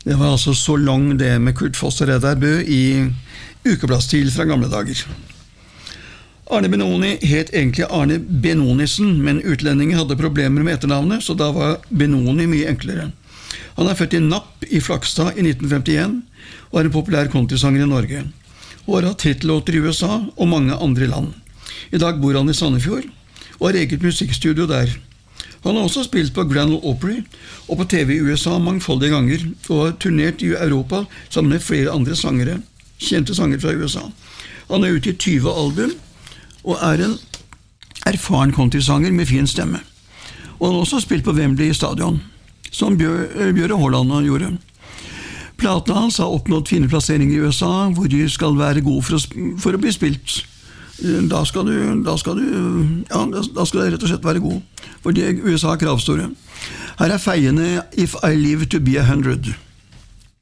Det var altså så lang det med Kurt Foss og Reidar Bø i ukebladsstil fra gamle dager. Arne Benoni het egentlig Arne Benonisen, men utlendinger hadde problemer med etternavnet, så da var Benoni mye enklere. Han er født i Napp i Flakstad i 1951, og er en populær countrysanger i Norge, og har hatt hitlåter i USA og mange andre land. I dag bor han i Sandefjord, og har eget musikkstudio der. Han har også spilt på Grand Ole Opry og på TV i USA mangfoldige ganger, og har turnert i Europa sammen med flere andre sangere, kjente sanger fra USA. Han har utgitt 20 album, og er en erfaren countrysanger med fin stemme. Og han har også spilt på Wembley stadion, som Bjøre Håland gjorde. Platene hans har oppnådd fine plasseringer i USA, hvor de skal være gode for å bli spilt. Da skal du rett og slett være god, fordi USA er kravstore. Her er feiende If I Live to be 100.